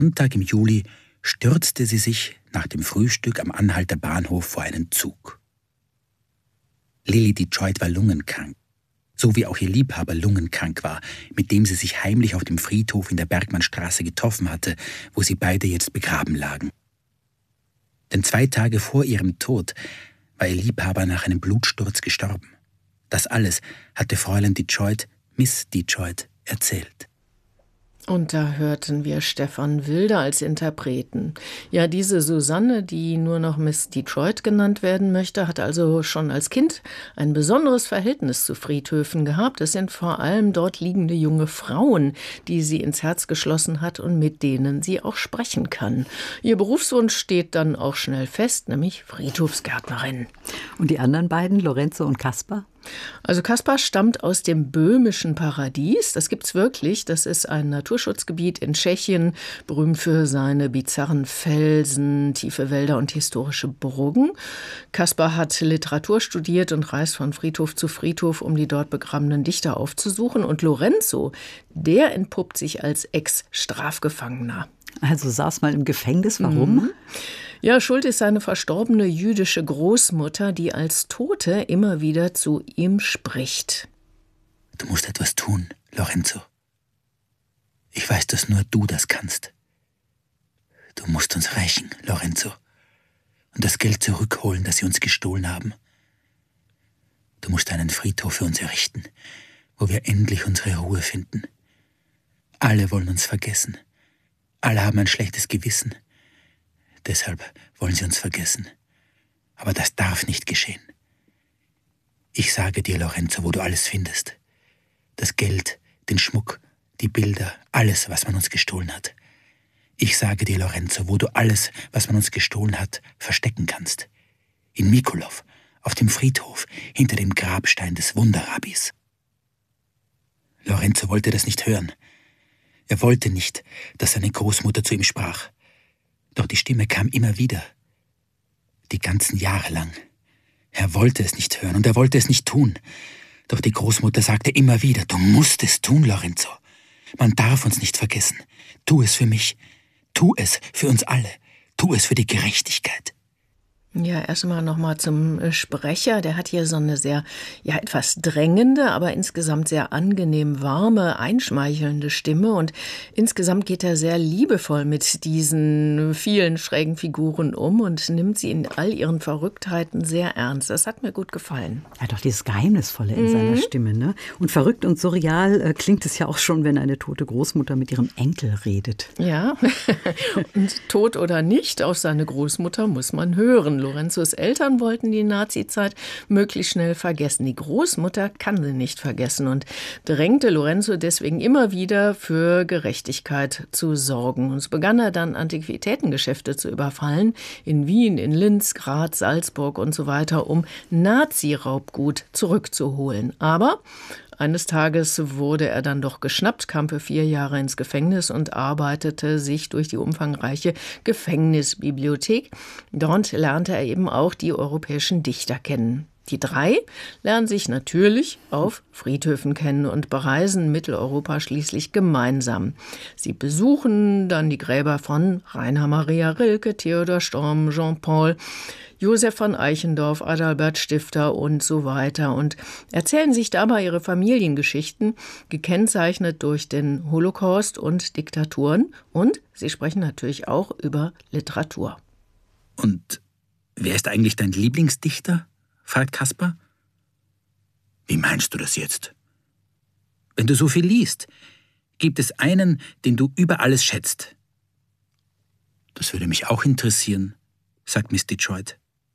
Sonntag im Juli stürzte sie sich nach dem Frühstück am Anhalter Bahnhof vor einen Zug. Lily Detroit war lungenkrank, so wie auch ihr Liebhaber lungenkrank war, mit dem sie sich heimlich auf dem Friedhof in der Bergmannstraße getroffen hatte, wo sie beide jetzt begraben lagen. Denn 2 Tage vor ihrem Tod war ihr Liebhaber nach einem Blutsturz gestorben. Das alles hatte Fräulein Detroit, Miss Detroit, erzählt. Und da hörten wir Stefan Wilder als Interpreten. Ja, diese Susanne, die nur noch Miss Detroit genannt werden möchte, hat also schon als Kind ein besonderes Verhältnis zu Friedhöfen gehabt. Es sind vor allem dort liegende junge Frauen, die sie ins Herz geschlossen hat und mit denen sie auch sprechen kann. Ihr Berufswunsch steht dann auch schnell fest, nämlich Friedhofsgärtnerin. Und die anderen beiden, Lorenzo und Kaspar? Also Kaspar stammt aus dem böhmischen Paradies. Das gibt's wirklich. Das ist ein Naturschutzgebiet in Tschechien, berühmt für seine bizarren Felsen, tiefe Wälder und historische Burgen. Kaspar hat Literatur studiert und reist von Friedhof zu Friedhof, um die dort begrabenen Dichter aufzusuchen. Und Lorenzo, der entpuppt sich als Ex-Strafgefangener. Also saß mal im Gefängnis. Warum? Ja, schuld ist seine verstorbene jüdische Großmutter, die als Tote immer wieder zu ihm spricht. Du musst etwas tun, Lorenzo. Ich weiß, dass nur du das kannst. Du musst uns rächen, Lorenzo, und das Geld zurückholen, das sie uns gestohlen haben. Du musst einen Friedhof für uns errichten, wo wir endlich unsere Ruhe finden. Alle wollen uns vergessen. Alle haben ein schlechtes Gewissen. Deshalb wollen sie uns vergessen. Aber das darf nicht geschehen. Ich sage dir, Lorenzo, wo du alles findest. Das Geld, den Schmuck, die Bilder, alles, was man uns gestohlen hat. Ich sage dir, Lorenzo, wo du alles, was man uns gestohlen hat, verstecken kannst. In Mikolov, auf dem Friedhof, hinter dem Grabstein des Wunderrabbis. Lorenzo wollte das nicht hören. Er wollte nicht, dass seine Großmutter zu ihm sprach. Doch die Stimme kam immer wieder. Die ganzen Jahre lang. Er wollte es nicht hören und er wollte es nicht tun. Doch die Großmutter sagte immer wieder, du musst es tun, Lorenzo. Man darf uns nicht vergessen. Tu es für mich. Tu es für uns alle. Tu es für die Gerechtigkeit. Ja, erstmal nochmal zum Sprecher. Der hat hier so eine sehr, etwas drängende, aber insgesamt sehr angenehm warme, einschmeichelnde Stimme. Und insgesamt geht er sehr liebevoll mit diesen vielen schrägen Figuren um und nimmt sie in all ihren Verrücktheiten sehr ernst. Das hat mir gut gefallen. Ja, doch dieses Geheimnisvolle in seiner Stimme, ne? Und verrückt und surreal klingt es ja auch schon, wenn eine tote Großmutter mit ihrem Enkel redet. Ja, und tot oder nicht, auf seine Großmutter muss man hören. Lorenzos Eltern wollten die Nazizeit möglichst schnell vergessen. Die Großmutter kann sie nicht vergessen und drängte Lorenzo deswegen immer wieder für Gerechtigkeit zu sorgen. Und so begann er dann Antiquitätengeschäfte zu überfallen, in Wien, in Linz, Graz, Salzburg und so weiter, um Nazi-Raubgut zurückzuholen. Aber eines Tages wurde er dann doch geschnappt, kam für 4 Jahre ins Gefängnis und arbeitete sich durch die umfangreiche Gefängnisbibliothek. Dort lernte er eben auch die europäischen Dichter kennen. Die 3 lernen sich natürlich auf Friedhöfen kennen und bereisen Mitteleuropa schließlich gemeinsam. Sie besuchen dann die Gräber von Rainer Maria Rilke, Theodor Storm, Jean-Paul, Josef von Eichendorff, Adalbert Stifter und so weiter und erzählen sich dabei ihre Familiengeschichten, gekennzeichnet durch den Holocaust und Diktaturen. Und sie sprechen natürlich auch über Literatur. Und wer ist eigentlich dein Lieblingsdichter? Fragt Kaspar. Wie meinst du das jetzt? Wenn du so viel liest, gibt es einen, den du über alles schätzt? Das würde mich auch interessieren, sagt Miss Detroit.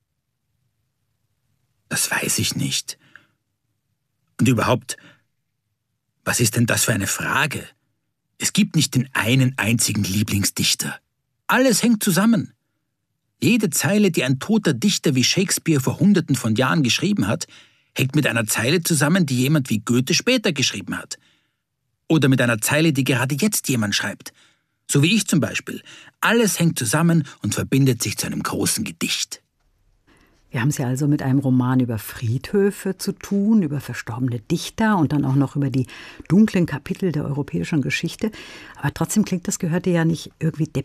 Das weiß ich nicht. Und überhaupt, was ist denn das für eine Frage? Es gibt nicht den einen einzigen Lieblingsdichter. Alles hängt zusammen. Jede Zeile, die ein toter Dichter wie Shakespeare vor Hunderten von Jahren geschrieben hat, hängt mit einer Zeile zusammen, die jemand wie Goethe später geschrieben hat. Oder mit einer Zeile, die gerade jetzt jemand schreibt. So wie ich zum Beispiel. Alles hängt zusammen und verbindet sich zu einem großen Gedicht. Wir haben es ja also mit einem Roman über Friedhöfe zu tun, über verstorbene Dichter und dann auch noch über die dunklen Kapitel der europäischen Geschichte. Aber trotzdem klingt das, gehörte ja nicht irgendwie